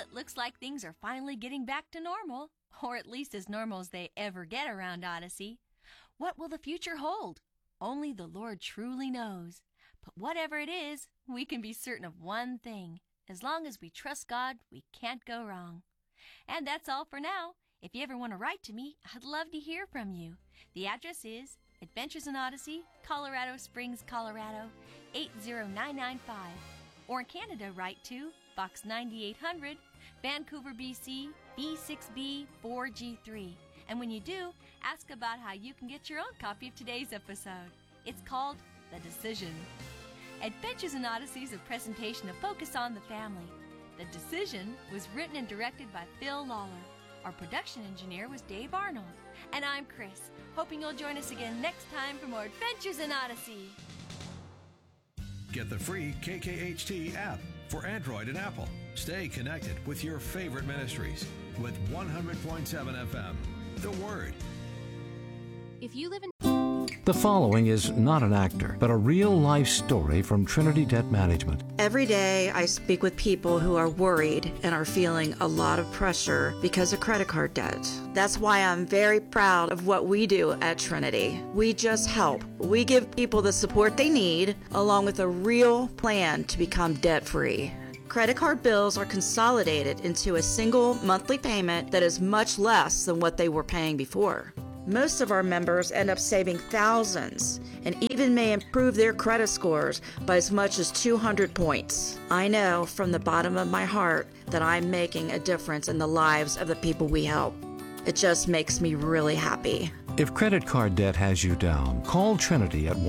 it looks like things are finally getting back to normal, or at least as normal as they ever get around Odyssey. What will the future hold? Only the Lord truly knows. But whatever it is, we can be certain of one thing. As long as we trust God, we can't go wrong. And that's all for now. If you ever want to write to me, I'd love to hear from you. The address is Adventures in Odyssey, Colorado Springs, Colorado, 80995. Or in Canada, write to Box 9800, Vancouver, BC, B6B 4G3. And when you do, ask about how you can get your own copy of today's episode. It's called The Decision. Adventures in Odyssey is a presentation of Focus on the Family. The Decision was written and directed by Phil Lawler. Our production engineer was Dave Arnold. And I'm Chris, hoping you'll join us again next time for more Adventures in Odyssey. Get the free KKHT app for Android and Apple. Stay connected with your favorite ministries with 100.7 FM. The Word. If you live in... The following is not an actor, but a real-life story from Trinity Debt Management. Every day I speak with people who are worried and are feeling a lot of pressure because of credit card debt. That's why I'm very proud of what we do at Trinity. We just help. We give people the support they need, along with a real plan to become debt-free. Credit card bills are consolidated into a single monthly payment that is much less than what they were paying before. Most of our members end up saving thousands and even may improve their credit scores by as much as 200 points. I know from the bottom of my heart that I'm making a difference in the lives of the people we help. It just makes me really happy. If credit card debt has you down, call Trinity at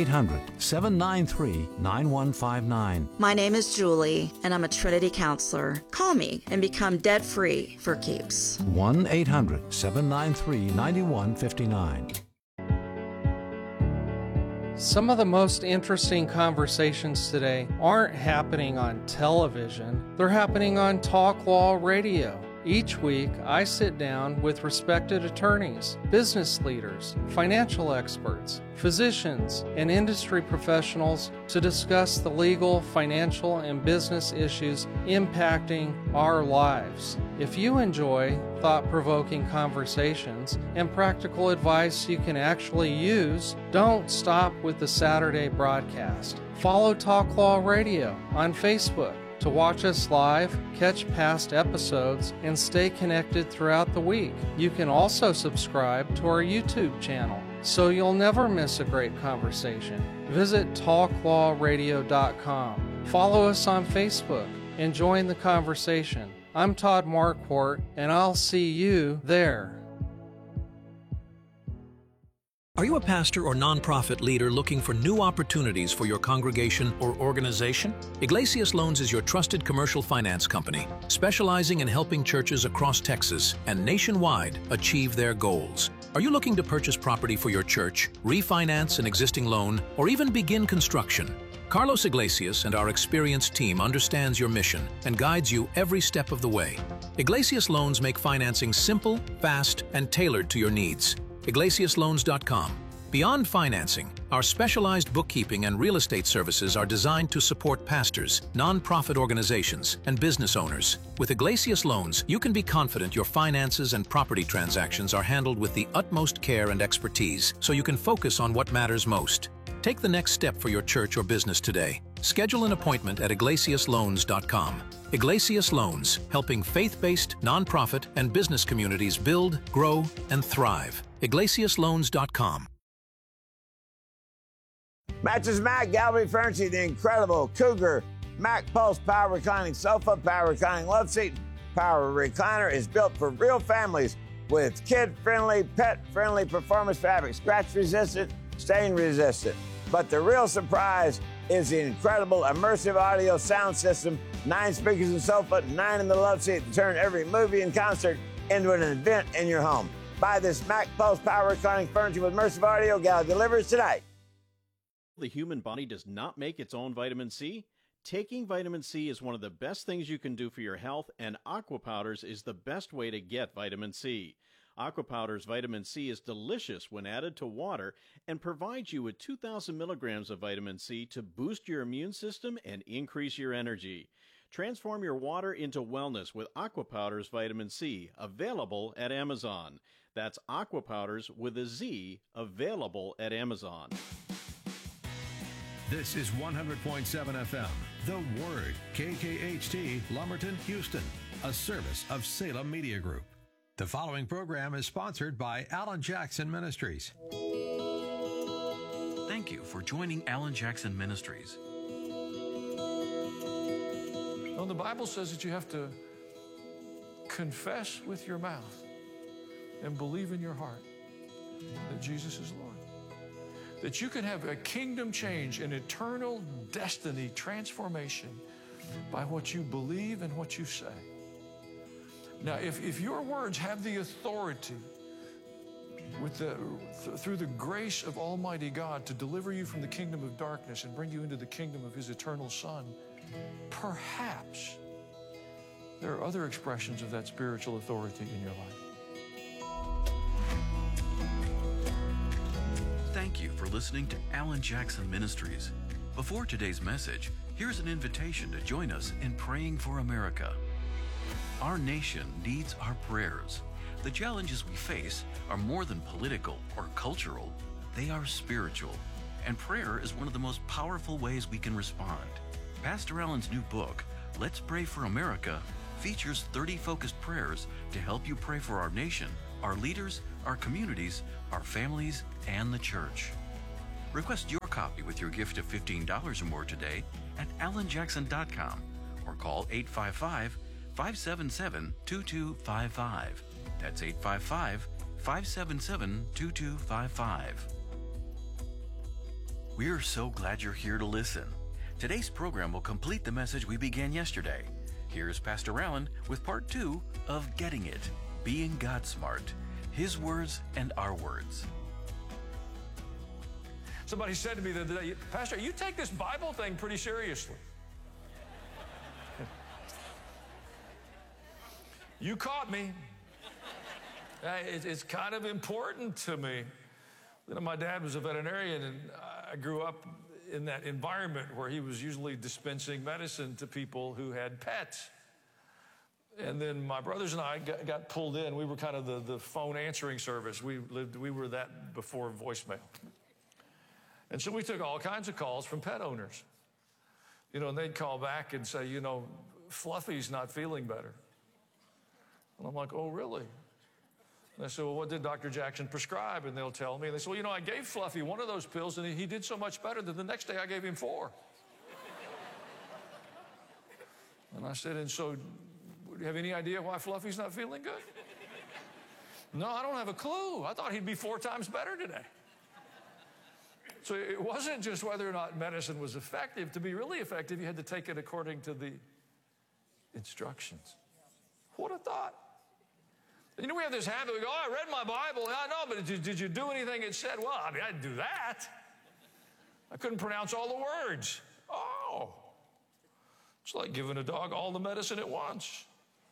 1-800-793-9159. My name is Julie, and I'm a Trinity counselor. Call me and become debt-free for keeps. 1-800-793-9159. Some of the most interesting conversations today aren't happening on television. They're happening on Talk Law Radio. Each week, I sit down with respected attorneys, business leaders, financial experts, physicians, and industry professionals to discuss the legal, financial, and business issues impacting our lives. If you enjoy thought-provoking conversations and practical advice you can actually use, don't stop with the Saturday broadcast. Follow Talk Law Radio on Facebook to watch us live, catch past episodes, and stay connected throughout the week. You can also subscribe to our YouTube channel so you'll never miss a great conversation. Visit talklawradio.com. Follow us on Facebook and join the conversation. I'm Todd Marquardt, and I'll see you there. Are you a pastor or nonprofit leader looking for new opportunities for your congregation or organization? Iglesias Loans is your trusted commercial finance company, specializing in helping churches across Texas and nationwide achieve their goals. Are you looking to purchase property for your church, refinance an existing loan, or even begin construction? Carlos Iglesias and our experienced team understands your mission and guides you every step of the way. Iglesias Loans make financing simple, fast, and tailored to your needs. IglesiasLoans.com. Beyond financing, our specialized bookkeeping and real estate services are designed to support pastors, nonprofit organizations, and business owners. With Iglesias Loans, you can be confident your finances and property transactions are handled with the utmost care and expertise, so you can focus on what matters most. Take the next step for your church or business today. Schedule an appointment at IglesiasLoans.com. Iglesias Loans, helping faith-based, nonprofit, and business communities build, grow, and thrive. IglesiasLoans.com. Matches Mac, Gallery Furniture, the incredible Cougar Mac Pulse Power Reclining Sofa, Power Reclining Love Seat, Power Recliner is built for real families with kid-friendly, pet-friendly performance fabric, scratch-resistant, stain-resistant. But the real surprise is the incredible immersive audio sound system, 9 speakers in the sofa, 9 in the love seat to turn every movie and concert into an event in your home. Buy this Mac Pulse Power Reclining Furniture with immersive audio. Gallery delivers today. The human body does not make its own vitamin C. Taking vitamin C is one of the best things you can do for your health, and Aqua Powders is the best way to get vitamin C. Aqua Powders vitamin C is delicious when added to water and provides you with 2,000 milligrams of vitamin C to boost your immune system and increase your energy. Transform your water into wellness with Aqua Powders Vitamin C, available at Amazon. That's Aqua Powders with a Z, available at Amazon. This is 100.7 FM, The Word, KKHT, Lumberton, Houston, a service of Salem Media Group. The following program is sponsored by Alan Jackson Ministries. Thank you for joining Alan Jackson Ministries. Well, the Bible says that you have to confess with your mouth and believe in your heart that Jesus is Lord. That you can have a kingdom change, an eternal destiny transformation by what you believe and what you say. Now, if your words have the authority through the grace of Almighty God to deliver you from the kingdom of darkness and bring you into the kingdom of His eternal Son, perhaps there are other expressions of that spiritual authority in your life. Thank you for listening to Alan Jackson Ministries. Before today's message, here's an invitation to join us in praying for America. Our nation needs our prayers. The challenges we face are more than political or cultural. They are spiritual, and prayer is one of the most powerful ways we can respond. Pastor Allen's new book, Let's Pray for America, features 30 focused prayers to help you pray for our nation, our leaders, our communities, our families, and the church. Request your copy with your gift of $15 or more today at alanjackson.com or call 855-577-2255. That's 855-577-2255. We're so glad you're here to listen. Today's program will complete the message we began yesterday. Here's Pastor Allen with part 2 of Getting It, Being God Smart, His Words and Our Words. Somebody said to me the other day, Pastor, you take this Bible thing pretty seriously. You caught me. It's kind of important to me. You know, my dad was a veterinarian, and I grew up in that environment where he was usually dispensing medicine to people who had pets. And then my brothers and I got pulled in. We were kind of the phone answering service. We were that before voicemail. And so we took all kinds of calls from pet owners. You know, and they'd call back and say, you know, Fluffy's not feeling better. And I'm like, oh, really? And I said, well, what did Dr. Jackson prescribe? And they'll tell me. And they said, well, you know, I gave Fluffy one of those pills, and he did so much better that the next day I gave him 4. And I said, and so, do you have any idea why Fluffy's not feeling good? No, I don't have a clue. I thought he'd be 4 times better today. So it wasn't just whether or not medicine was effective. To be really effective, you had to take it according to the instructions. What a thought. You know, we have this habit. We go, oh, I read my Bible. I know, but did you do anything it said? Well, I mean, I didn't do that. I couldn't pronounce all the words. Oh. It's like giving a dog all the medicine it wants.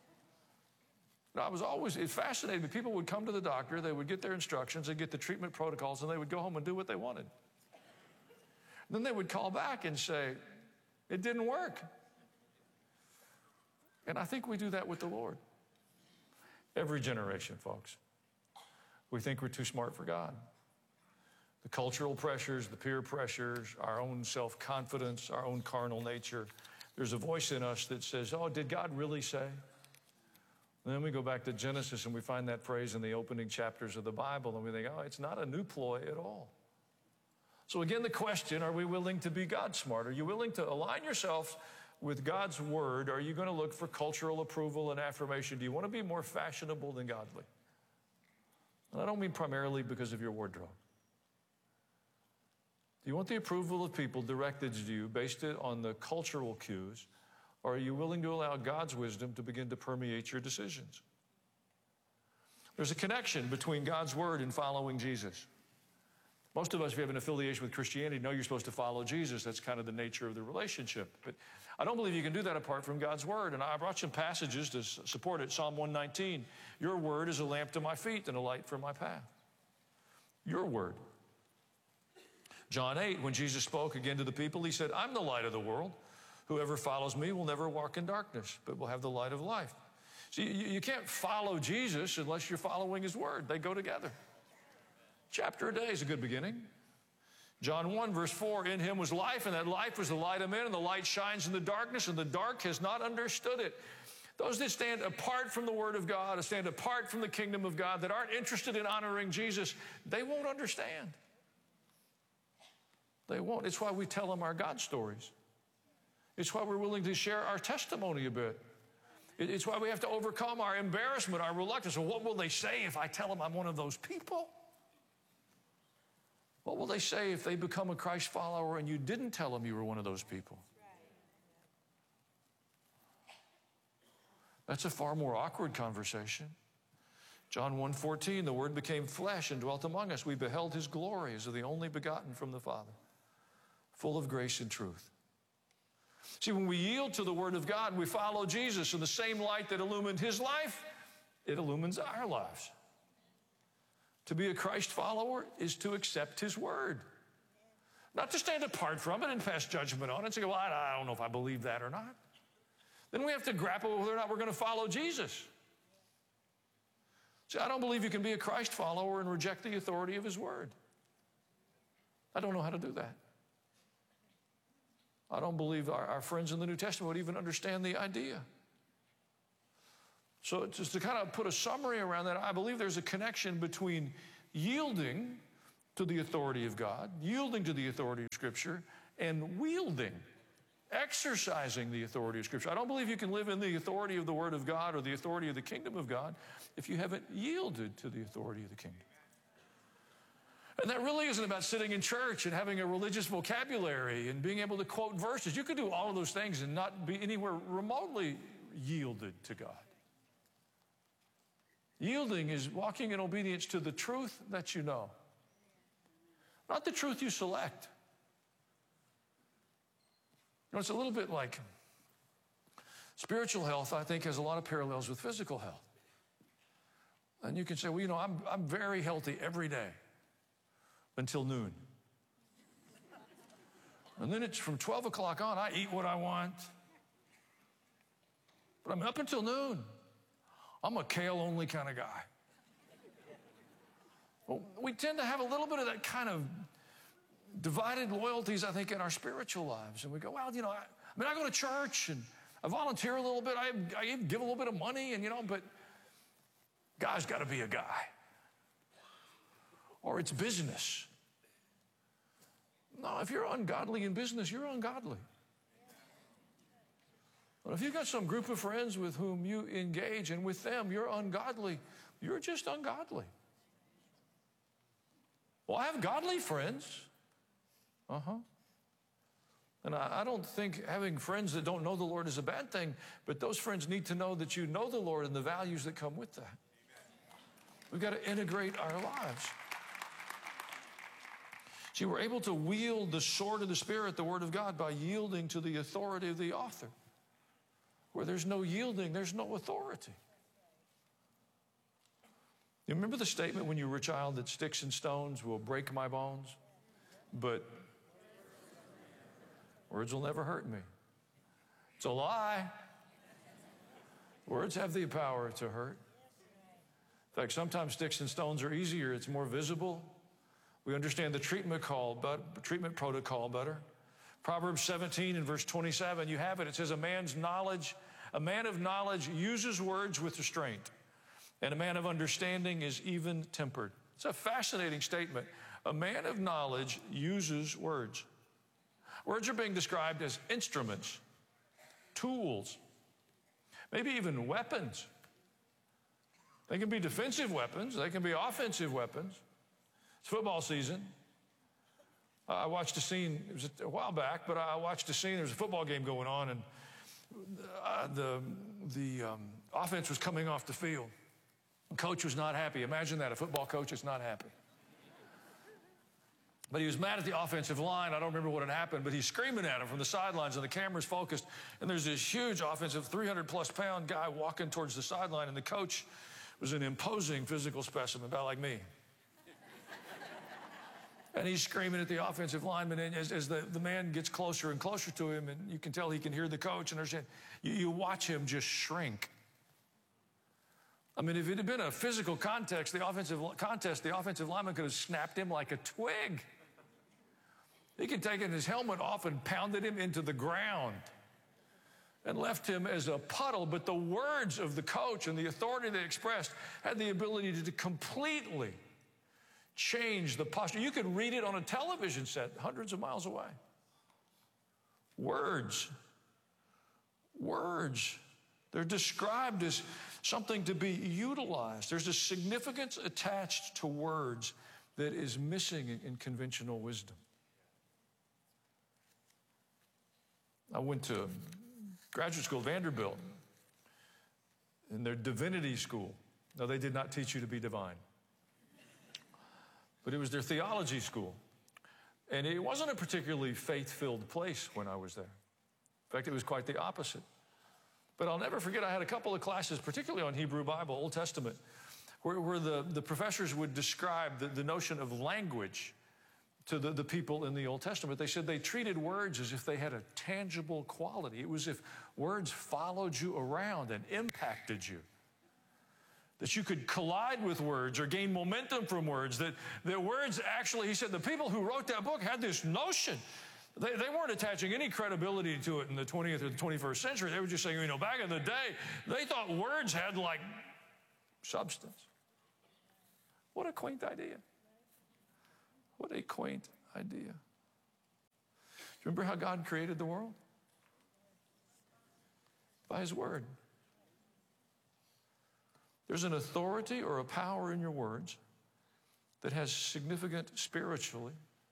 I was always fascinated. People would come to the doctor, they would get their instructions, they'd get the treatment protocols, and they would go home and do what they wanted. And then they would call back and say, it didn't work. And I think we do that with the Lord. Every generation, folks. We think we're too smart for God. The cultural pressures, the peer pressures, our own self-confidence, our own carnal nature. There's a voice in us that says, oh, did God really say? And then we go back to Genesis and we find that phrase in the opening chapters of the Bible and we think, oh, it's not a new ploy at all. So again, the question, are we willing to be God smart? Are you willing to align yourself with God's word? Are you going to look for cultural approval and affirmation? Do you want to be more fashionable than godly? And I don't mean primarily because of your wardrobe. Do you want the approval of people directed to you based on the cultural cues? Or are you willing to allow God's wisdom to begin to permeate your decisions? There's a connection between God's word and following Jesus. Most of us, if you have an affiliation with Christianity, know you're supposed to follow Jesus. That's kind of the nature of the relationship. But I don't believe you can do that apart from God's word. And I brought some passages to support it. Psalm 119, your word is a lamp to my feet and a light for my path. Your word. John 8, when Jesus spoke again to the people, he said, I'm the light of the world. Whoever follows me will never walk in darkness, but will have the light of life. See, you can't follow Jesus unless you're following his word. They go together. Chapter a day is a good beginning. John 1, verse 4, in him was life, and that life was the light of men, and the light shines in the darkness, and the dark has not understood it. Those that stand apart from the Word of God, that stand apart from the kingdom of God, that aren't interested in honoring Jesus, they won't understand. They won't. It's why we tell them our God stories. It's why we're willing to share our testimony a bit. It's why we have to overcome our embarrassment, our reluctance. Well, what will they say if I tell them I'm one of those people? What will they say if they become a Christ follower and you didn't tell them you were one of those people? That's a far more awkward conversation. John 1:14, the Word became flesh and dwelt among us. We beheld his glory as of the only begotten from the Father, full of grace and truth. See, when we yield to the Word of God, we follow Jesus in the same light that illumined his life, it illumines our lives. To be a Christ follower is to accept his word. Not to stand apart from it and pass judgment on it and say, well, I don't know if I believe that or not. Then we have to grapple with whether or not we're going to follow Jesus. See, I don't believe you can be a Christ follower and reject the authority of his word. I don't know how to do that. I don't believe our friends in the New Testament would even understand the idea. So just to kind of put a summary around that, I believe there's a connection between yielding to the authority of God, yielding to the authority of Scripture, and wielding, exercising the authority of Scripture. I don't believe you can live in the authority of the Word of God or the authority of the kingdom of God if you haven't yielded to the authority of the kingdom. And that really isn't about sitting in church and having a religious vocabulary and being able to quote verses. You could do all of those things and not be anywhere remotely yielded to God. Yielding is walking in obedience to the truth that you know, not the truth you select. You know, it's a little bit like spiritual health, I think, has a lot of parallels with physical health. And you can say, well, you know, I'm very healthy every day until noon. And then it's from 12 o'clock on, I eat what I want. But I'm up until noon. I'm a kale-only kind of guy. Well, we tend to have a little bit of that kind of divided loyalties, I think, in our spiritual lives. And we go, well, you know, I go to church and I volunteer a little bit. I even give a little bit of money, and, you know, but God's got to be a guy. Or it's business. No, if you're ungodly in business, you're ungodly. But if you've got some group of friends with whom you engage and with them you're ungodly, you're just ungodly. Well, I have godly friends. And I don't think having friends that don't know the Lord is a bad thing, but those friends need to know that you know the Lord and the values that come with that. We've got to integrate our lives. See, we're able to wield the sword of the Spirit, the Word of God, by yielding to the authority of the author. Where there's no yielding, there's no authority. You remember the statement when you were a child that sticks and stones will break my bones, but words will never hurt me? It's a lie. Words have the power to hurt. In fact, sometimes sticks and stones are easier. It's more visible. We understand the treatment protocol better. Proverbs 17 and verse 27, you have it. It says, a man of knowledge uses words with restraint, and a man of understanding is even-tempered. It's a fascinating statement. A man of knowledge uses words. Words are being described as instruments, tools, maybe even weapons. They can be defensive weapons. They can be offensive weapons. It's football season. I watched a scene, it was a while back, but I watched a scene, there was a football game going on, and the offense was coming off the field. The coach was not happy. Imagine that, a football coach is not happy. But he was mad at the offensive line. I don't remember what had happened, but he's screaming at him from the sidelines, and the camera's focused, and there's this huge offensive 300-plus pound guy walking towards the sideline, and the coach was an imposing physical specimen, about like me. And he's screaming at the offensive lineman, and as the man gets closer and closer to him, and you can tell he can hear the coach, and you watch him just shrink. I mean, if it had been a physical contest, the offensive lineman could have snapped him like a twig. He could have taken his helmet off and pounded him into the ground and left him as a puddle. But the words of the coach and the authority they expressed had the ability to completely change the posture. You could read it on a television set hundreds of miles away. Words. They're described as something to be utilized. There's a significance attached to words that is missing in conventional wisdom. I went to graduate school, Vanderbilt, in their divinity school. No, they did not teach you to be divine. But it was their theology school. And it wasn't a particularly faith-filled place when I was there. In fact, it was quite the opposite. But I'll never forget, I had a couple of classes, particularly on Hebrew Bible, Old Testament, where the professors would describe the notion of language to the people in the Old Testament. They said they treated words as if they had a tangible quality. It was as if words followed you around and impacted you. That you could collide with words or gain momentum from words. That words actually, he said, the people who wrote that book had this notion. They weren't attaching any credibility to it in the 20th or the 21st century. They were just saying, back in the day, they thought words had like substance. What a quaint idea. What a quaint idea. Do you remember how God created the world? By His Word. There's an authority or a power in your words that has significance spiritually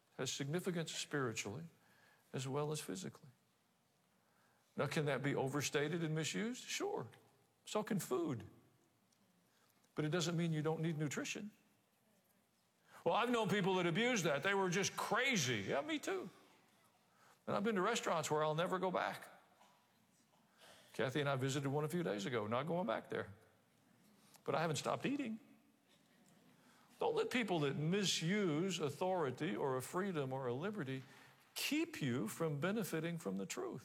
as well as physically. Now, can that be overstated and misused? Sure. So can food. But it doesn't mean you don't need nutrition. Well, I've known people that abuse that. They were just crazy. Yeah, me too. And I've been to restaurants where I'll never go back. Kathy and I visited one a few days ago, not going back there. But I haven't stopped eating. Don't let people that misuse authority or a freedom or a liberty keep you from benefiting from the truth.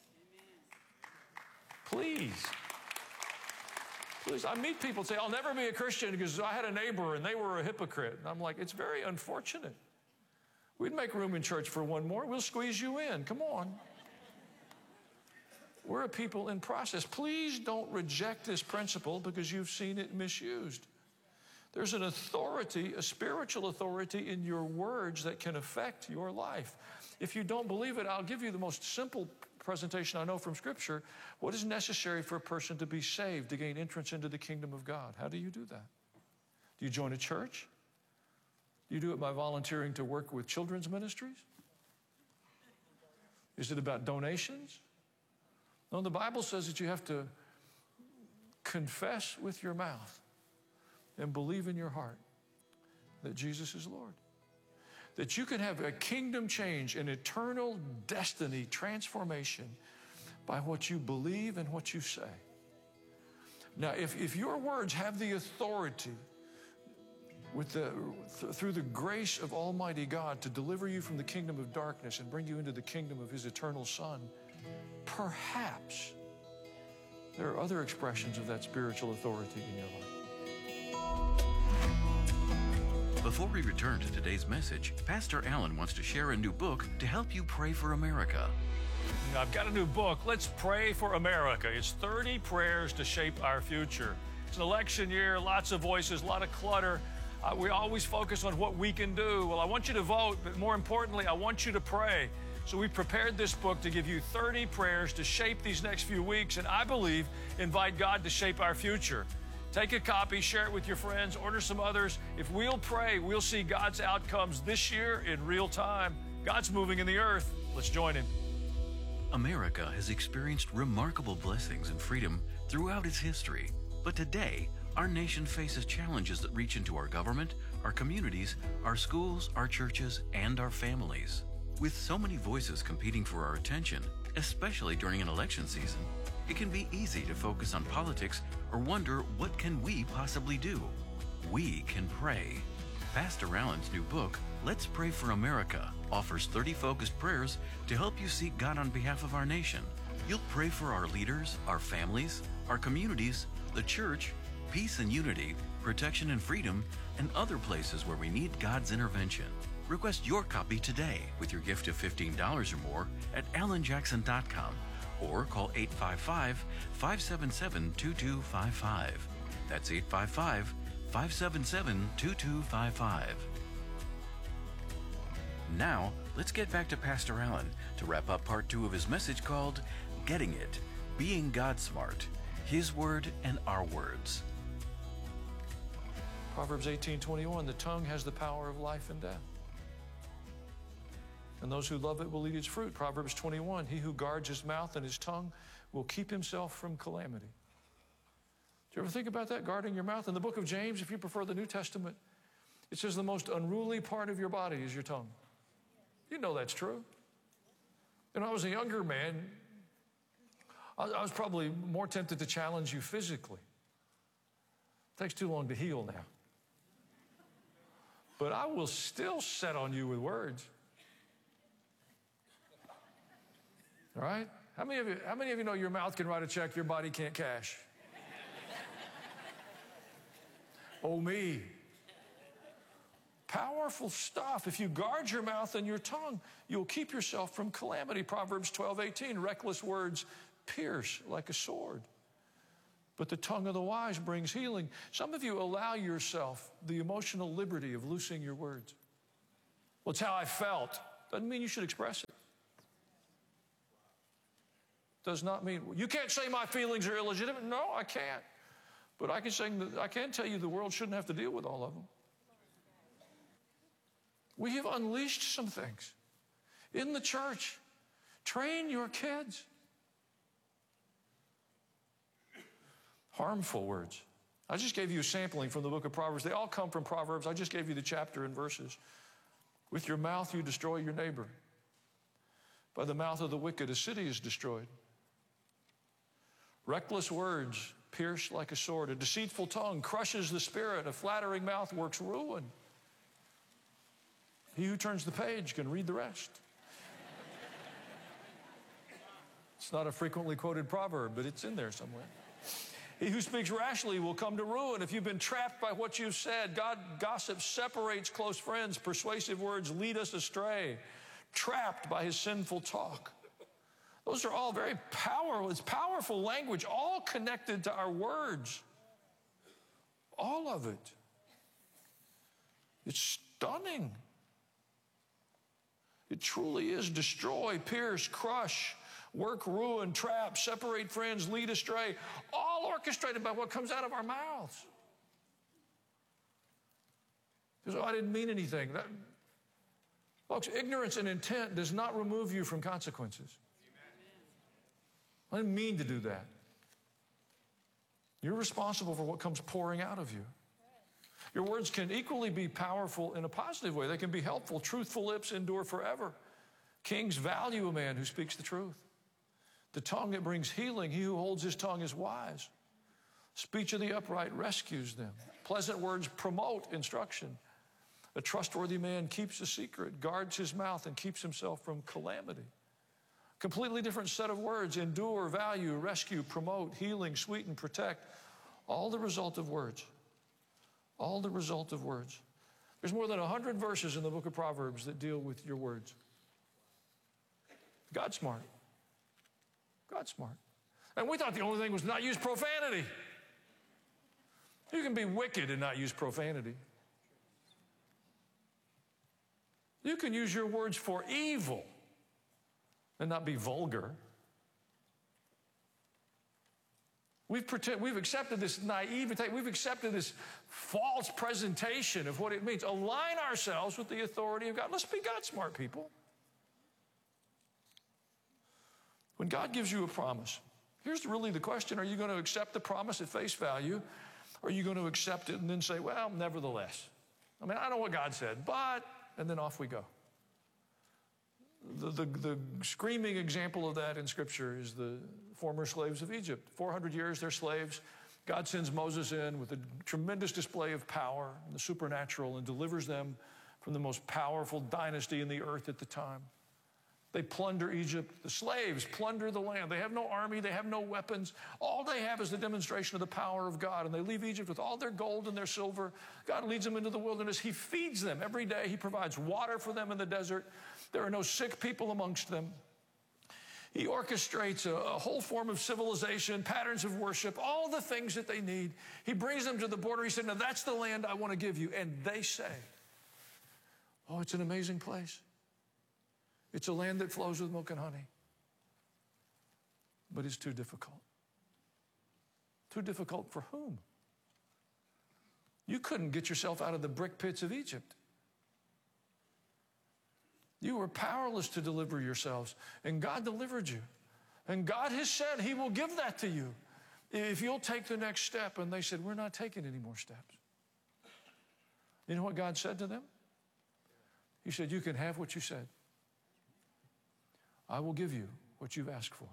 Please. Please. I meet people say, I'll never be a Christian because I had a neighbor and they were a hypocrite. And I'm like, it's very unfortunate. We'd make room in church for one more. We'll squeeze you in. Come on. We're a people in process. Please don't reject this principle because you've seen it misused. There's an authority, a spiritual authority in your words that can affect your life. If you don't believe it, I'll give you the most simple presentation I know from Scripture. What is necessary for a person to be saved, to gain entrance into the kingdom of God? How do you do that? Do you join a church? Do you do it by volunteering to work with children's ministries? Is it about donations? No, the Bible says that you have to confess with your mouth and believe in your heart that Jesus is Lord. That you can have a kingdom change, an eternal destiny transformation by what you believe and what you say. Now, if your words have the authority through the grace of Almighty God to deliver you from the kingdom of darkness and bring you into the kingdom of His eternal Son, perhaps there are other expressions of that spiritual authority in your life. Before we return to today's message, Pastor Allen wants to share a new book to help you pray for America. I've got a new book, Let's Pray for America. It's 30 prayers to shape our future. It's an election year, lots of voices, a lot of clutter. We always focus on what we can do. Well, I want you to vote, but more importantly, I want you to pray. So we prepared this book to give you 30 prayers to shape these next few weeks, and I believe invite God to shape our future. Take a copy, share it with your friends, order some others. If we'll pray, we'll see God's outcomes this year in real time. God's moving in the earth. Let's join Him. America has experienced remarkable blessings and freedom throughout its history. But today, our nation faces challenges that reach into our government, our communities, our schools, our churches, and our families. With so many voices competing for our attention, especially during an election season, it can be easy to focus on politics or wonder, what can we possibly do? We can pray. Pastor Allen's new book, Let's Pray for America, offers 30 focused prayers to help you seek God on behalf of our nation. You'll pray for our leaders, our families, our communities, the church, peace and unity, protection and freedom, and other places where we need God's intervention. Request your copy today with your gift of $15 or more at alanjackson.com or call 855-577-2255. That's 855-577-2255. Now, let's get back to Pastor Allen to wrap up part 2 of his message called Getting It, Being God Smart, His Word and Our Words. Proverbs 18:21, the tongue has the power of life and death, and those who love it will eat its fruit. Proverbs 21, he who guards his mouth and his tongue will keep himself from calamity. Do you ever think about that, guarding your mouth? In the book of James, if you prefer the New Testament, it says the most unruly part of your body is your tongue. You know that's true. When I was a younger man, I was probably more tempted to challenge you physically. It takes too long to heal now. But I will still set on you with words. All right? How many of you know your mouth can write a check your body can't cash? Oh, me. Powerful stuff. If you guard your mouth and your tongue, you'll keep yourself from calamity. Proverbs 12:18, reckless words pierce like a sword, but the tongue of the wise brings healing. Some of you allow yourself the emotional liberty of loosing your words. Well, it's how I felt. Doesn't mean you should express it. Does not mean, you can't say my feelings are illegitimate. No, I can't. But I can tell you the world shouldn't have to deal with all of them. We have unleashed some things in the church. Train your kids. Harmful words. I just gave you a sampling from the book of Proverbs. They all come from Proverbs. I just gave you the chapter and verses. With your mouth you destroy your neighbor. By the mouth of the wicked a city is destroyed. Reckless words pierce like a sword. A deceitful tongue crushes the spirit. A flattering mouth works ruin. He who turns the page can read the rest. It's not a frequently quoted proverb, but it's in there somewhere. He who speaks rashly will come to ruin. If you've been trapped by what you've said, gossip separates close friends. Persuasive words lead us astray. Trapped by his sinful talk. Those are all very powerful. It's powerful language, all connected to our words. All of it. It's stunning. It truly is. Destroy, pierce, crush, work, ruin, trap, separate friends, lead astray. All orchestrated by what comes out of our mouths. Because I didn't mean anything. Folks, ignorance and intent does not remove you from consequences. I didn't mean to do that. You're responsible for what comes pouring out of you. Your words can equally be powerful in a positive way. They can be helpful. Truthful lips endure forever. Kings value a man who speaks the truth. The tongue, it brings healing. He who holds his tongue is wise. Speech of the upright rescues them. Pleasant words promote instruction. A trustworthy man keeps a secret, guards his mouth, and keeps himself from calamity. Completely different set of words. Endure, value, rescue, promote, healing, sweeten, protect. All the result of words. All the result of words. There's more than 100 verses in the book of Proverbs that deal with your words. God's smart. God's smart. And we thought the only thing was not use profanity. You can be wicked and not use profanity. You can use your words for evil and not be vulgar. We've accepted this naivete. We've accepted this false presentation of what it means. Align ourselves with the authority of God. Let's be God smart people. When God gives you a promise, here's really the question. Are you going to accept the promise at face value? Or are you going to accept it and then say, well, nevertheless. I mean, I know what God said, but, and then off we go. The screaming example of that in Scripture is the former slaves of Egypt. 400 years they're slaves. God sends Moses in with a tremendous display of power and the supernatural and delivers them from the most powerful dynasty in the earth at the time. They plunder Egypt. The slaves plunder the land. They have no army. They have no weapons. All they have is the demonstration of the power of God. And they leave Egypt with all their gold and their silver. God leads them into the wilderness. He feeds them every day. He provides water for them in the desert. There are no sick people amongst them. He orchestrates a whole form of civilization, patterns of worship, all the things that they need. He brings them to the border. He said, now that's the land I want to give you. And they say, oh, it's an amazing place. It's a land that flows with milk and honey. But it's too difficult. Too difficult for whom? You couldn't get yourself out of the brick pits of Egypt. You were powerless to deliver yourselves, and God delivered you. And God has said He will give that to you if you'll take the next step. And they said, we're not taking any more steps. You know what God said to them? He said, you can have what you said. I will give you what you've asked for.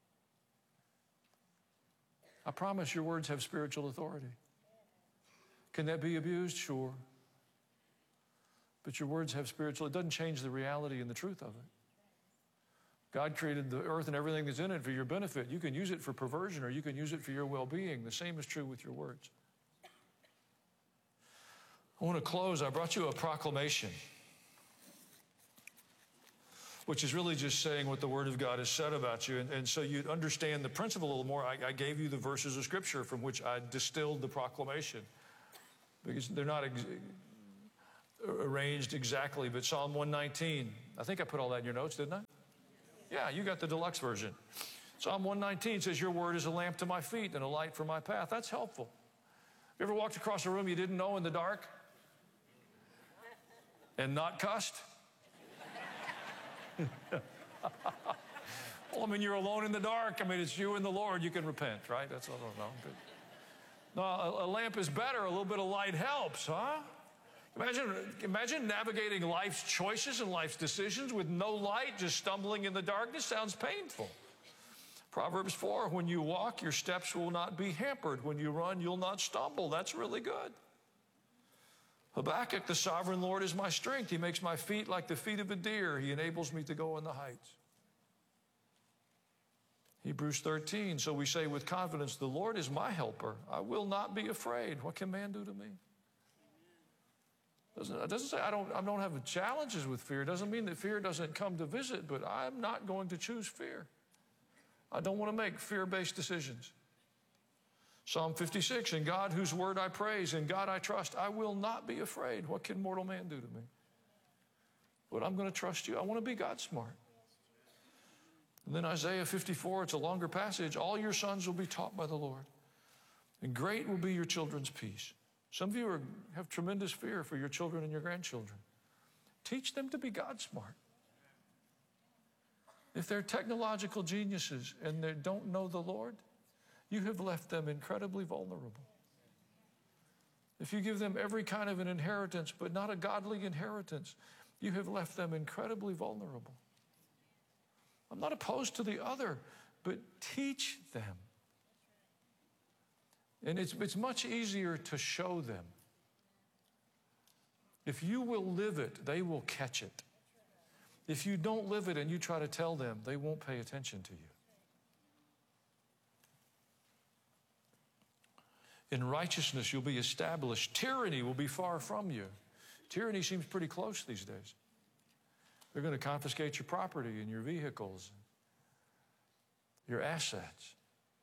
I promise your words have spiritual authority. Can that be abused? Sure. But your words have spiritual. It doesn't change the reality and the truth of it. God created the earth and everything that's in it for your benefit. You can use it for perversion or you can use it for your well-being. The same is true with your words. I want to close. I brought you a proclamation, which is really just saying what the Word of God has said about you. And so you'd understand the principle a little more. I gave you the verses of Scripture from which I distilled the proclamation, because they're not arranged exactly, but Psalm 119. I think I put all that in your notes, didn't I? Yeah, you got the deluxe version. Psalm 119 says, your word is a lamp to my feet and a light for my path. That's helpful. You ever walked across a room you didn't know in the dark and not cussed? Well, I mean, you're alone in the dark. I mean, it's you and the Lord. You can repent, right? That's all I don't know. No, a lamp is better. A little bit of light helps, huh? Imagine navigating life's choices and life's decisions with no light, just stumbling in the darkness. Sounds painful. Proverbs 4, when you walk, your steps will not be hampered. When you run, you'll not stumble. That's really good. Habakkuk, the sovereign Lord is my strength. He makes my feet like the feet of a deer. He enables me to go in the heights. Hebrews 13, so we say with confidence, the Lord is my helper. I will not be afraid. What can man do to me? It doesn't say I don't have challenges with fear. It doesn't mean that fear doesn't come to visit, but I'm not going to choose fear. I don't want to make fear-based decisions. Psalm 56, in God whose word I praise, in God I trust, I will not be afraid. What can mortal man do to me? But I'm going to trust you. I want to be God smart. And then Isaiah 54, it's a longer passage. All your sons will be taught by the Lord, and great will be your children's peace. Some of you have tremendous fear for your children and your grandchildren. Teach them to be God smart. If they're technological geniuses and they don't know the Lord, you have left them incredibly vulnerable. If you give them every kind of an inheritance, but not a godly inheritance, you have left them incredibly vulnerable. I'm not opposed to the other, but teach them. And it's much easier to show them. If you will live it, they will catch it. If you don't live it and you try to tell them, they won't pay attention to you. In righteousness, you'll be established. Tyranny will be far from you. Tyranny seems pretty close these days. They're going to confiscate your property and your vehicles, your assets.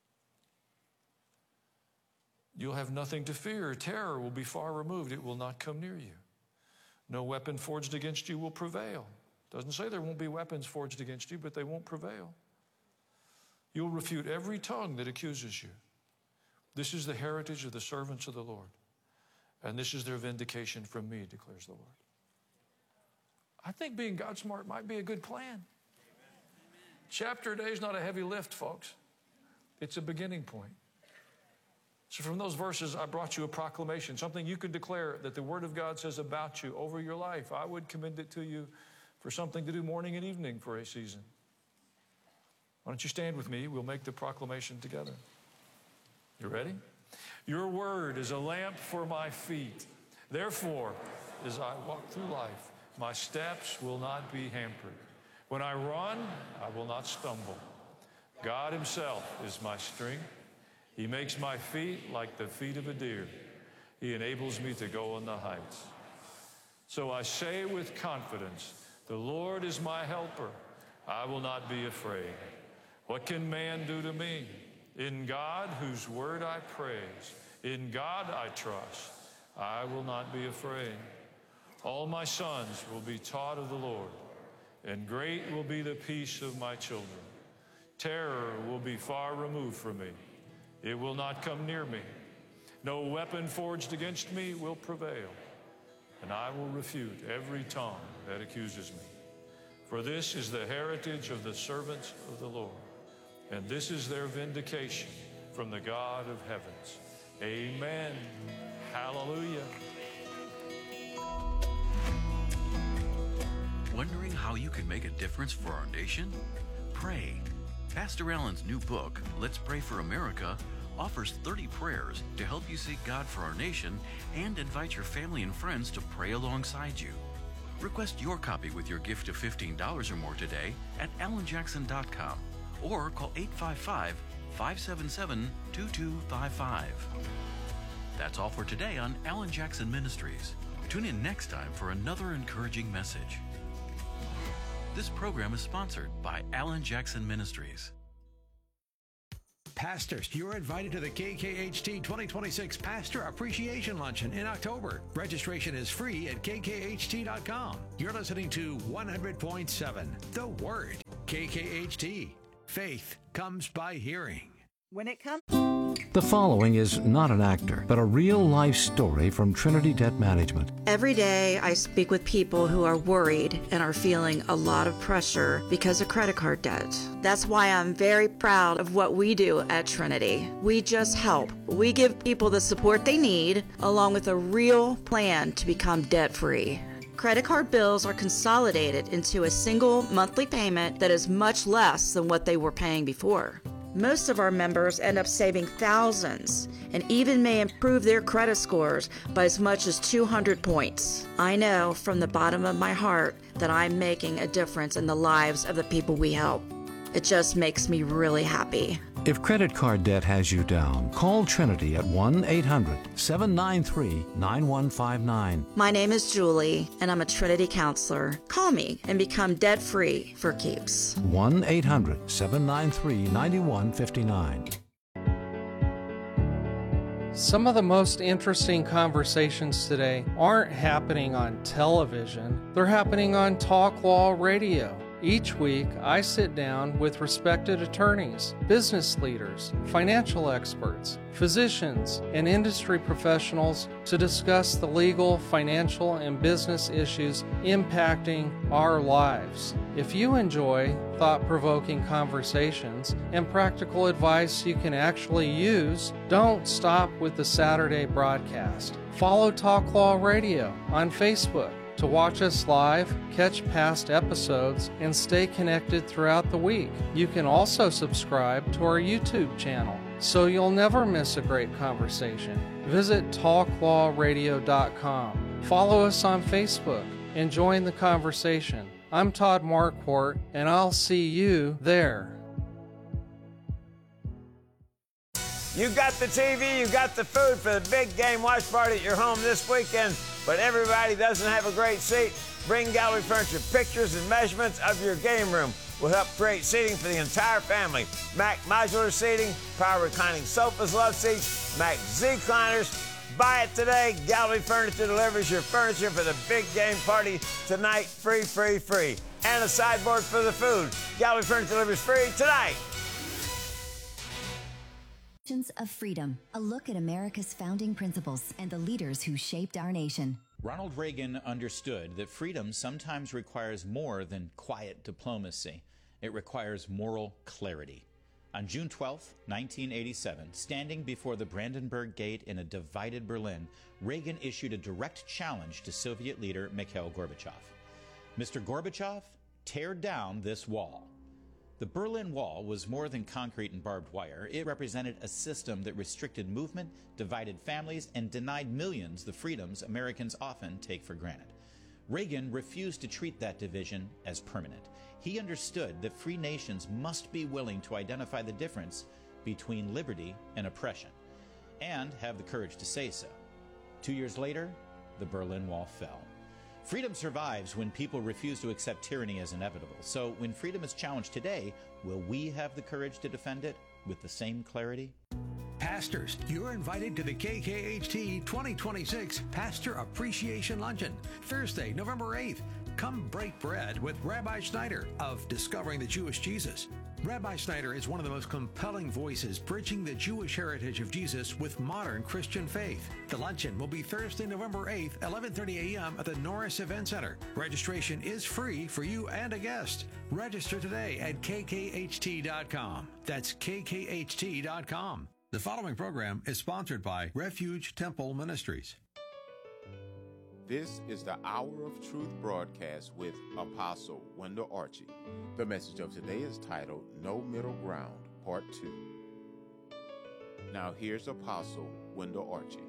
You'll have nothing to fear. Terror will be far removed. It will not come near you. No weapon forged against you will prevail. Doesn't say there won't be weapons forged against you, but they won't prevail. You'll refute every tongue that accuses you. This is the heritage of the servants of the Lord, and this is their vindication from me, declares the Lord. I think being God smart might be a good plan. Chapter a day is not a heavy lift, folks. It's a beginning point. So from those verses, I brought you a proclamation, something you can declare that the Word of God says about you over your life. I would commend it to you for something to do morning and evening for a season. Why don't you stand with me? We'll make the proclamation together. You ready? Your word is a lamp for my feet. Therefore, as I walk through life, my steps will not be hampered. When I run, I will not stumble. God himself is my strength. He makes my feet like the feet of a deer. He enables me to go on the heights. So I say with confidence, the Lord is my helper. I will not be afraid. What can man do to me? In God, whose word I praise, in God I trust. I will not be afraid. All my sons will be taught of the Lord, and great will be the peace of my children. Terror will be far removed from me. It will not come near me. No weapon forged against me will prevail, and I will refute every tongue that accuses me. For this is the heritage of the servants of the Lord, and this is their vindication from the God of heavens. Amen. Hallelujah. Wondering how you can make a difference for our nation? Pray. Pastor Allen's new book, Let's Pray for America, offers 30 prayers to help you seek God for our nation and invite your family and friends to pray alongside you. Request your copy with your gift of $15 or more today at allenjackson.com or call 855-577-2255. That's all for today on Alan Jackson Ministries. Tune in next time for another encouraging message. This program is sponsored by Alan Jackson Ministries. Pastors, you're invited to the KKHT 2026 Pastor Appreciation Luncheon in October. Registration is free at kkht.com. You're listening to 100.7 The Word. KKHT. Faith comes by hearing. When it comes... The following is not an actor, but a real-life story from Trinity Debt Management. Every day I speak with people who are worried and are feeling a lot of pressure because of credit card debt. That's why I'm very proud of what we do at Trinity. We just help. We give people the support they need, along with a real plan to become debt-free. Credit card bills are consolidated into a single monthly payment that is much less than what they were paying before. Most of our members end up saving thousands and even may improve their credit scores by as much as 200 points. I know from the bottom of my heart that I'm making a difference in the lives of the people we help. It just makes me really happy. If credit card debt has you down, call Trinity at 1-800-793-9159. My name is Julie, and I'm a Trinity counselor. Call me and become debt-free for keeps. 1-800-793-9159. Some of the most interesting conversations today aren't happening on television. They're happening on Talk Law Radio. Each week, I sit down with respected attorneys, business leaders, financial experts, physicians, and industry professionals to discuss the legal, financial, and business issues impacting our lives. If you enjoy thought-provoking conversations and practical advice you can actually use, don't stop with the Saturday broadcast. Follow Talk Law Radio on Facebook to watch us live, catch past episodes, and stay connected throughout the week. You can also subscribe to our YouTube channel so you'll never miss a great conversation. Visit talklawradio.com. Follow us on Facebook and join the conversation. I'm Todd Marquardt, and I'll see you there. You got the TV, you got the food for the big game watch party at your home this weekend, but everybody doesn't have a great seat. Bring Gallery Furniture pictures and measurements of your game room. We'll help create seating for the entire family. Mac modular seating, power reclining sofas, love seats, Mac Z-Cliners. Buy it today. Gallery Furniture delivers your furniture for the big game party tonight, free, free, free. And a sideboard for the food. Gallery Furniture delivers free tonight. Of Freedom, a look at America's founding principles and the leaders who shaped our nation. Ronald Reagan understood that freedom sometimes requires more than quiet diplomacy. It requires moral clarity. On June 12, 1987, standing before the Brandenburg Gate in a divided Berlin, Reagan issued a direct challenge to Soviet leader Mikhail Gorbachev. Mr. Gorbachev, tear down this wall. The Berlin Wall was more than concrete and barbed wire. It represented a system that restricted movement, divided families, and denied millions the freedoms Americans often take for granted. Reagan refused to treat that division as permanent. He understood that free nations must be willing to identify the difference between liberty and oppression, and have the courage to say so. 2 years later, the Berlin Wall fell. Freedom survives when people refuse to accept tyranny as inevitable. So when freedom is challenged today, will we have the courage to defend it with the same clarity? Pastors, you're invited to the KKHT 2026 Pastor Appreciation Luncheon, Thursday, November 8th. Come break bread with Rabbi Schneider of Discovering the Jewish Jesus. Rabbi Schneider is one of the most compelling voices bridging the Jewish heritage of Jesus with modern Christian faith. The luncheon will be Thursday, November 8th, 11:30 a.m. at the Norris Event Center. Registration is free for you and a guest. Register today at kkht.com. That's kkht.com. The following program is sponsored by Refuge Temple Ministries. This is the Hour of Truth broadcast with Apostle Wendell Archie. The message of today is titled No Middle Ground, Part 2. Now here's Apostle Wendell Archie.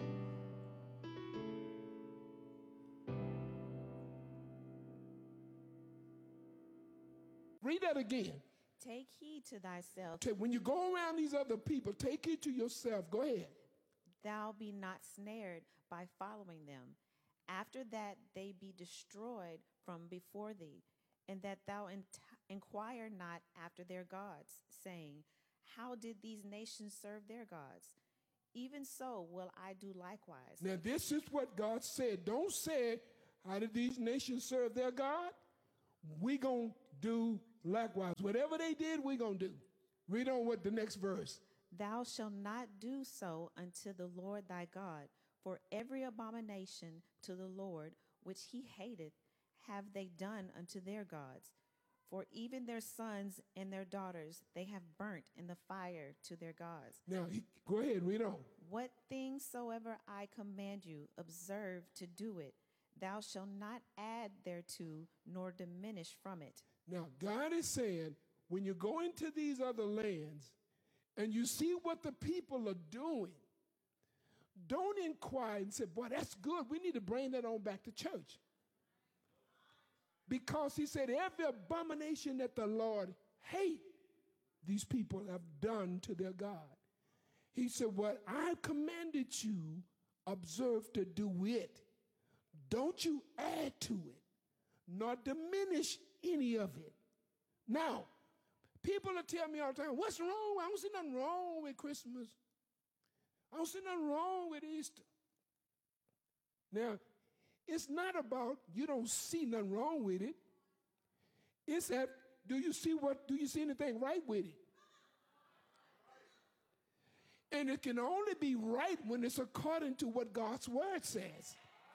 Read that again. Take heed to thyself. When you go around these other people, take heed to yourself. Go ahead. Thou be not snared by following them. After that they be destroyed from before thee, and that thou inquire not after their gods, saying, how did these nations serve their gods? Even so will I do likewise. Now this is what God said. Don't say, how did these nations serve their God? We gonna do likewise. Whatever they did, we gonna do. Read on with the next verse. Thou shalt not do so unto the Lord thy God. For every abomination to the Lord, which he hateth, have they done unto their gods. For even their sons and their daughters they have burnt in the fire to their gods. Now, go ahead, read on. What things soever I command you, observe to do it. Thou shalt not add thereto, nor diminish from it. Now, God is saying, when you go into these other lands and you see what the people are doing, don't inquire and say, boy, that's good. We need to bring that on back to church. Because he said, every abomination that the Lord hates, these people have done to their God. He said, what I commanded you, observe to do it. Don't you add to it, nor diminish any of it. Now, people will tell me all the time, what's wrong? I don't see nothing wrong with Christmas. I don't see nothing wrong with Easter. Now, it's not about you don't see nothing wrong with it. It's that do you see anything right with it? And it can only be right when it's according to what God's word says.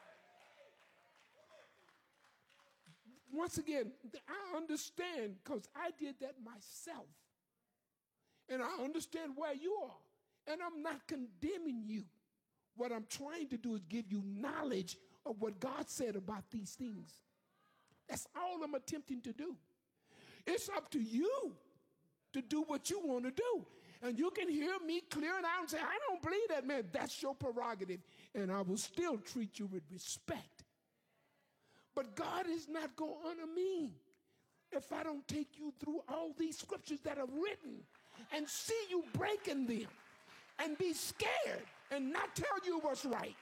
Once again, I understand because I did that myself. And I understand where you are. And I'm not condemning you. What I'm trying to do is give you knowledge of what God said about these things. That's all I'm attempting to do. It's up to you to do what you want to do. And you can hear me clearing out and say, I don't believe that, man. That's your prerogative. And I will still treat you with respect. But God is not going to honor me if I don't take you through all these scriptures that are written and see you breaking them and be scared and not tell you what's right.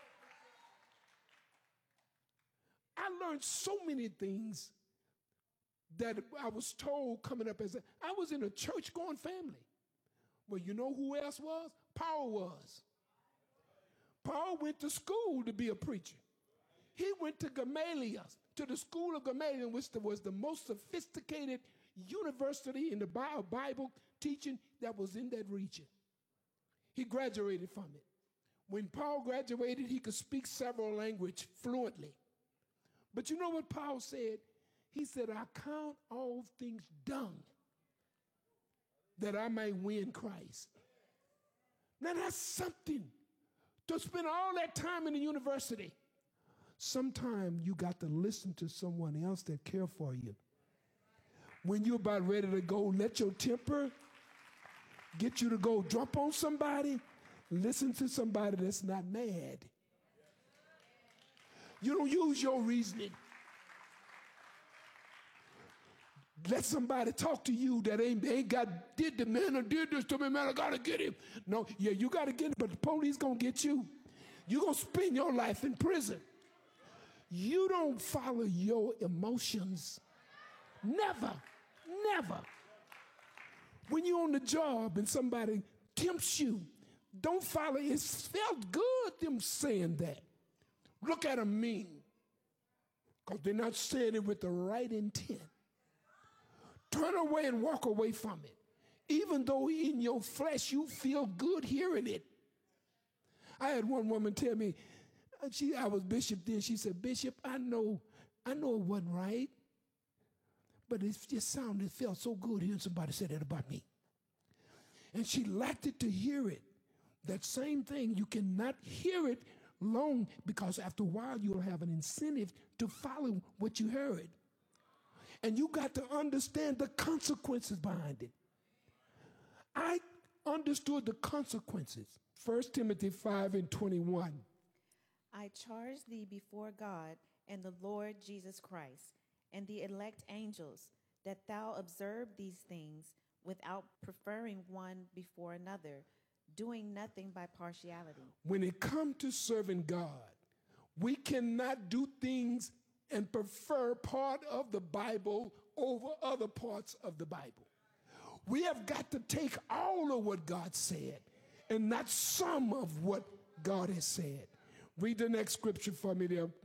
I learned so many things that I was told coming up I was in a church-going family. Well, you know who else was? Paul was. Paul went to school to be a preacher. He went to Gamaliel, to the school of Gamaliel, which was the most sophisticated university in the Bible teaching that was in that region. He graduated from it. When Paul graduated, he could speak several languages fluently. But you know what Paul said? He said, I count all things dung that I may win Christ. Now that's something. To spend all that time in the university, sometimes you got to listen to someone else that care for you. When you're about ready to go, let your temper get you to go jump on somebody. Listen to somebody that's not mad. You don't use your reasoning. Let somebody talk to you that ain't got, did the man or did this to me, man, I gotta get him. No, yeah, you gotta get him, but the police gonna get you. You're gonna spend your life in prison. You don't follow your emotions. Never, never. When you're on the job and somebody tempts you, don't follow. It felt good them saying that. Look at them mean, because they're not saying it with the right intent. Turn away and walk away from it. Even though in your flesh you feel good hearing it. I had one woman tell me, I was bishop then, she said, Bishop, I know it wasn't right, but it just felt so good hearing somebody say that about me. And she liked it to hear it. That same thing, you cannot hear it long, because after a while you'll have an incentive to follow what you heard. And you got to understand the consequences behind it. I understood the consequences. 1 Timothy 5:21. I charge thee before God and the Lord Jesus Christ and the elect angels, that thou observe these things without preferring one before another, doing nothing by partiality. When it comes to serving God, we cannot do things and prefer part of the Bible over other parts of the Bible. We have got to take all of what God said and not some of what God has said. Read the next scripture for me there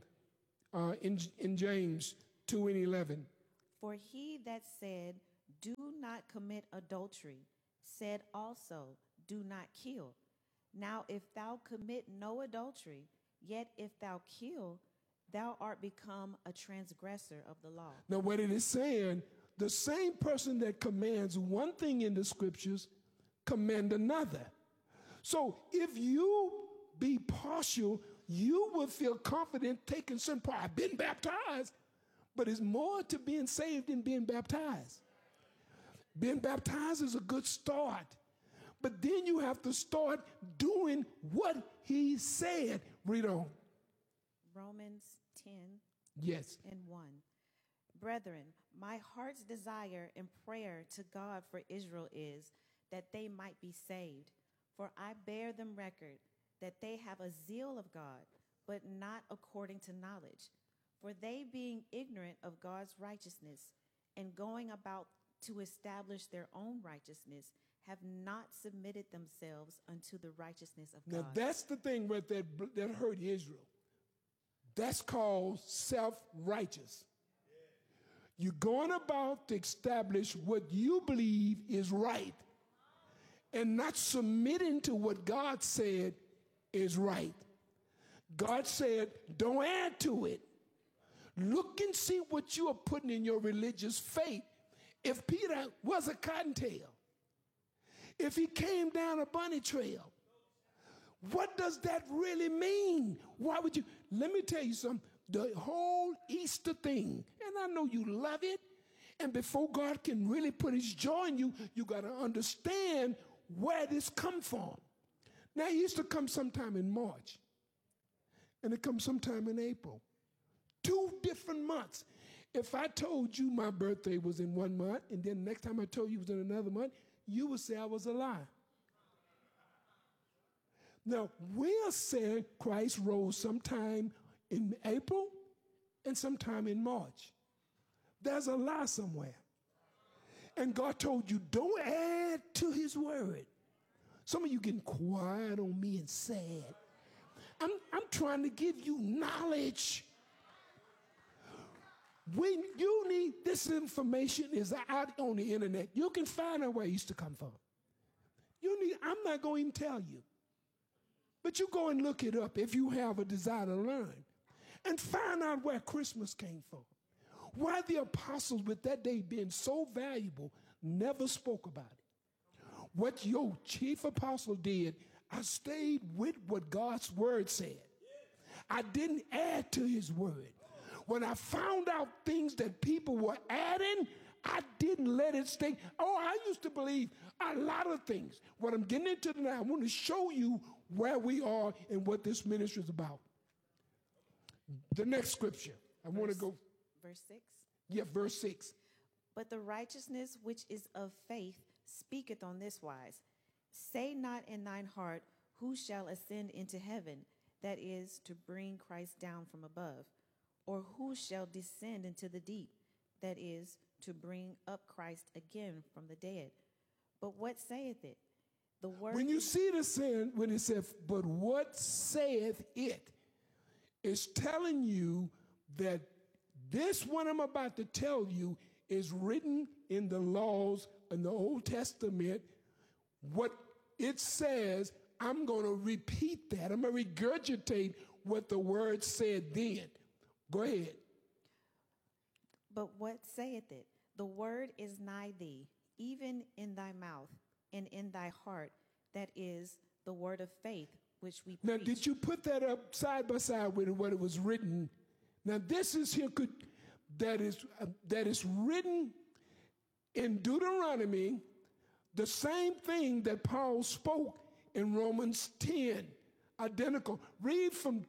in James 2:11. For he that said, do not commit adultery, said also, do not kill. Now if thou commit no adultery, yet if thou kill, thou art become a transgressor of the law. Now what it is saying, the same person that commands one thing in the scriptures command another. So if you be partial, you will feel confident taking certain part. I've been baptized, but it's more to being saved than being baptized. Being baptized is a good start, but then you have to start doing what he said. Read on. Romans 10 yes. and 1. Brethren, my heart's desire and prayer to God for Israel is that they might be saved. For I bear them record that they have a zeal of God, but not according to knowledge. For they, being ignorant of God's righteousness and going about to establish their own righteousness, have not submitted themselves unto the righteousness of God. Now that's the thing that hurt Israel. That's called self-righteous. You're going about to establish what you believe is right and not submitting to what God said is right. God said, don't add to it. Look and see what you are putting in your religious faith. If Peter was a cottontail, if he came down a bunny trail, what does that really mean? Why would you? Let me tell you something. The whole Easter thing, and I know you love it, and before God can really put his joy in you, you got to understand where this come from. Now, Easter comes sometime in March, and it comes sometime in April. 2 different months. If I told you my birthday was in 1 month, and then next time I told you it was in another month, you would say I was a lie. Now, we're saying Christ rose sometime in April and sometime in March. There's a lie somewhere. And God told you, don't add to his word. Some of you getting quiet on me and sad. I'm trying to give you knowledge. When you need this information is out on the internet. You can find out where it used to come from. I'm not going to tell you. But you go and look it up if you have a desire to learn. And find out where Christmas came from. Why the apostles, with that day being so valuable, never spoke about it. What your chief apostle did, I stayed with what God's word said. I didn't add to his word. When I found out things that people were adding, I didn't let it stay. Oh, I used to believe a lot of things. What I'm getting into now, I want to show you where we are and what this ministry is about. The next scripture. I want to go. Verse 6. Yeah, verse 6. But the righteousness which is of faith speaketh on this wise. Say not in thine heart, who shall ascend into heaven, that is, to bring Christ down from above, or who shall descend into the deep, that is, to bring up Christ again from the dead. But what saith it? The word. When you see the saying, when it says, but what saith it, it's telling you that this one I'm about to tell you is written in the laws in the Old Testament. What it says, I'm going to repeat that. I'm going to regurgitate what the word said then. Go ahead. But what saith it? The word is nigh thee, even in thy mouth and in thy heart. That is the word of faith which we preach. Now, did you put that up side by side with what it was written? Now, this is here that is written in Deuteronomy, the same thing that Paul spoke in Romans 10, identical. Read from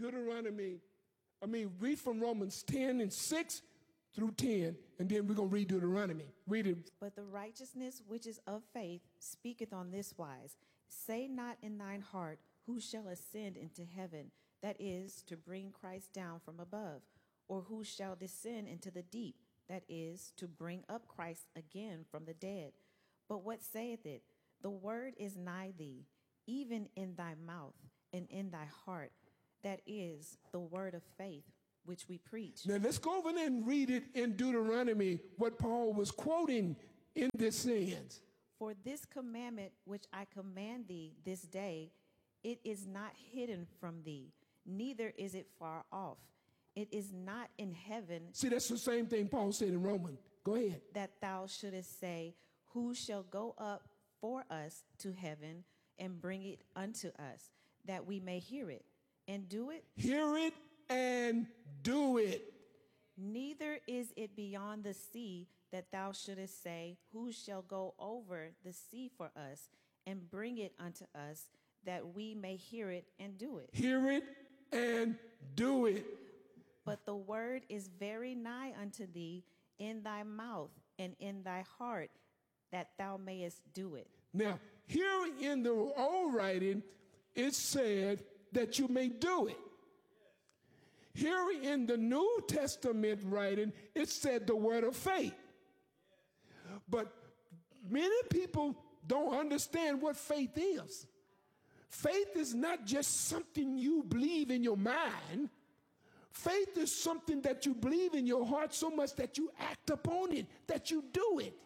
Romans 10 and 6 through 10, and then we're going to read Deuteronomy. Read it. But the righteousness which is of faith speaketh on this wise. Say not in thine heart, who shall ascend into heaven, that is, to bring Christ down from above, or who shall descend into the deep, that is, to bring up Christ again from the dead. But what saith it? The word is nigh thee, even in thy mouth and in thy heart. That is the word of faith which we preach. Now let's go over there and read it in Deuteronomy, what Paul was quoting in this sense. For this commandment which I command thee this day, it is not hidden from thee, neither is it far off. It is not in heaven. See, that's the same thing Paul said in Romans. Go ahead. That thou shouldest say, who shall go up for us to heaven and bring it unto us, that we may hear it and do it? Hear it and do it. Neither is it beyond the sea, that thou shouldest say, who shall go over the sea for us and bring it unto us, that we may hear it and do it. Hear it and do it. But the word is very nigh unto thee, in thy mouth and in thy heart, that thou mayest do it. Now, here in the old writing, it said that you may do it. Here in the New Testament writing, it said the word of faith. But many people don't understand what faith is. Faith is not just something you believe in your mind. Faith is something that you believe in your heart so much that you act upon it, that you do it.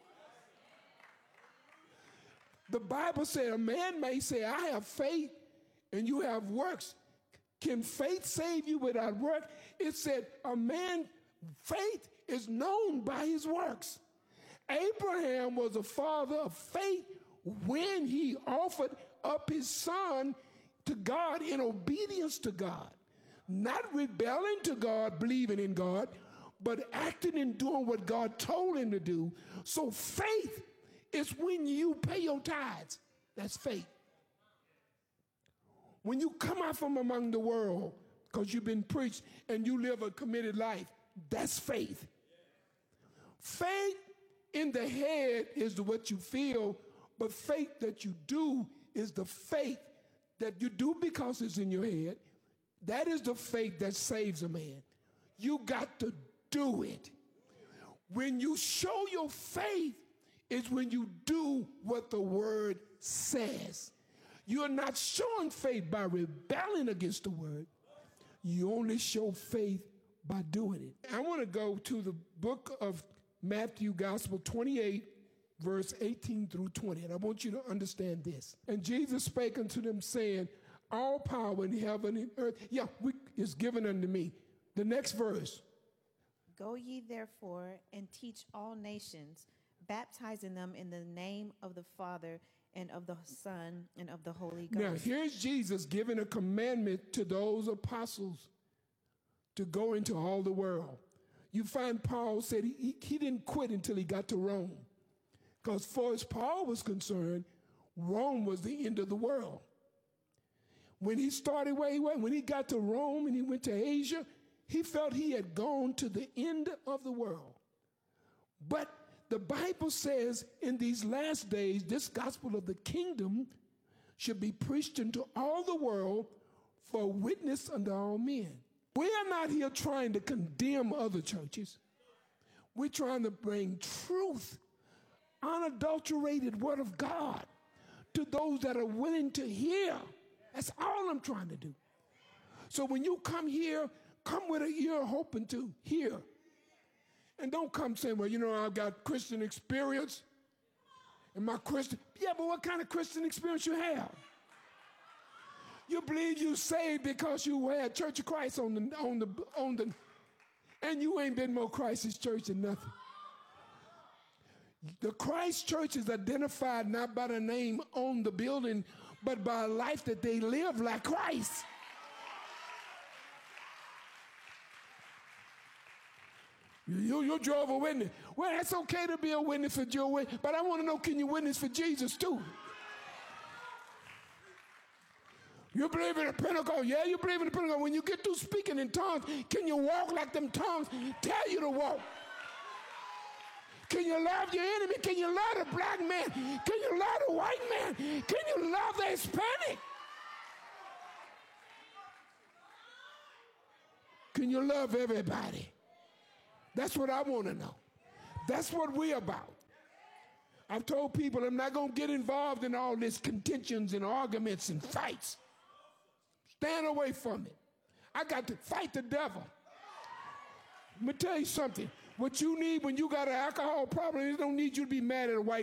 The Bible said a man may say, I have faith and you have works. Can faith save you without work? It said a man, faith is known by his works. Abraham was a father of faith when he offered up his son to God in obedience to God. Not rebelling to God, believing in God, but acting and doing what God told him to do. So faith is when you pay your tithes. That's faith. When you come out from among the world because you've been preached and you live a committed life, that's faith. Faith in the head is what you feel, but faith that you do is the faith that you do because it's in your head. That is the faith that saves a man. You got to do it. When you show your faith is when you do what the word says. You're not showing faith by rebelling against the word. You only show faith by doing it. I want to go to the book of Matthew, Gospel 28, verse 18 through 20. And I want you to understand this. And Jesus spake unto them, saying, all power in heaven and earth, is given unto me. The next verse. Go ye therefore and teach all nations, baptizing them in the name of the Father and of the Son and of the Holy Ghost. Now here's Jesus giving a commandment to those apostles to go into all the world. you find Paul said he didn't quit until he got to Rome. Because as far as Paul was concerned, Rome was the end of the world. When he started where he went, when he got to Rome and he went to Asia, he felt he had gone to the end of the world. But the Bible says in these last days, this gospel of the kingdom should be preached into all the world for a witness unto all men. We are not here trying to condemn other churches. We're trying to bring truth, unadulterated word of God to those that are willing to hear. That's all I'm trying to do. So when you come here, come with an ear hoping to hear. And don't come saying, well, you know, I've got Christian experience. And my Christian, yeah, but what kind of Christian experience you have? You believe you saved because you had Church of Christ on the, and you ain't been more Christ's church than nothing. The Christ church is identified not by the name on the building, but by a life that they live like Christ. You drove a witness. Well, it's okay to be a witness for your witness, but I want to know, can you witness for Jesus too? You believe in the Pentecost? Yeah, you believe in the Pentecost. When you get through speaking in tongues, can you walk like them tongues tell you to walk? Can you love your enemy? Can you love the black man? Can you love the white man? Can you love the Hispanic? Can you love everybody? That's what I want to know. That's what we're about. I've told people I'm not going to get involved in all this contentions and arguments and fights. Stand away from it. I got to fight the devil. Let me tell you something. What you need when you got an alcohol problem, it don't need you to be mad at a white